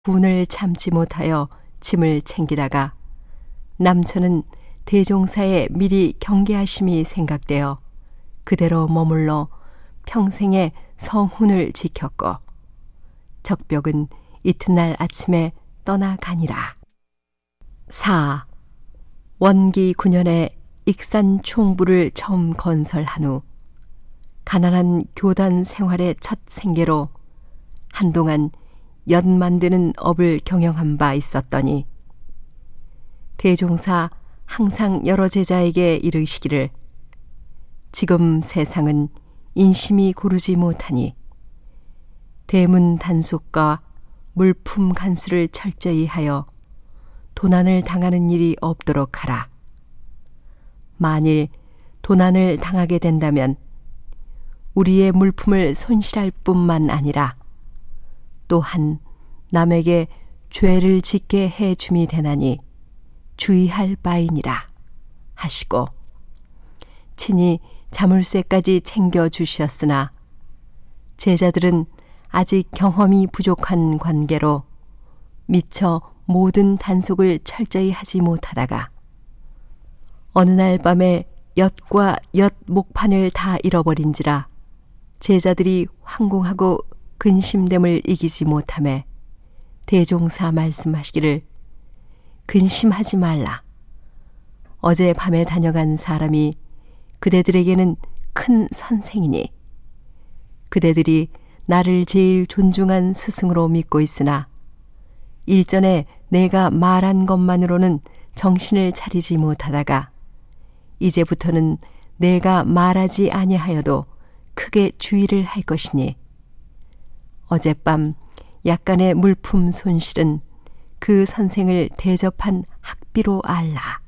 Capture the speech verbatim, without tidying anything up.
분을 참지 못하여 짐을 챙기다가 남처는 대종사의 미리 경계하심이 생각되어 그대로 머물러 평생의 성훈을 지켰고 적벽은 이튿날 아침에 떠나가니라. 사. 원기 구 년에 익산 총부를 처음 건설한 후 가난한 교단 생활의 첫 생계로 한동안 엿 만드는 업을 경영한 바 있었더니 대종사 항상 여러 제자에게 이르시기를 지금 세상은 인심이 고르지 못하니 대문 단속과 물품 간수를 철저히 하여 도난을 당하는 일이 없도록 하라. 만일 도난을 당하게 된다면 우리의 물품을 손실할 뿐만 아니라 또한 남에게 죄를 짓게 해 줌이 되나니 주의할 바이니라 하시고 친히 자물쇠까지 챙겨 주셨으나 제자들은 아직 경험이 부족한 관계로 미처 모든 단속을 철저히 하지 못하다가 어느 날 밤에 엿과 엿 목판을 다 잃어버린지라 제자들이 황공하고 근심됨을 이기지 못하매 대종사 말씀하시기를 근심하지 말라. 어제 밤에 다녀간 사람이 그대들에게는 큰 선생이니 그대들이 나를 제일 존중한 스승으로 믿고 있으나 일전에 내가 말한 것만으로는 정신을 차리지 못하다가 이제부터는 내가 말하지 아니하여도 크게 주의를 할 것이니 어젯밤 약간의 물품 손실은 그 선생을 대접한 학비로 알라.